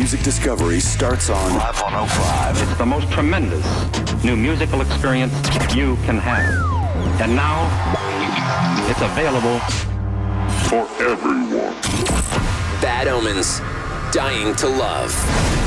music discovery starts on Live 105. It's the most tremendous new musical experience you can have. And now, it's available for everyone. Bad Omens, Dying to Love.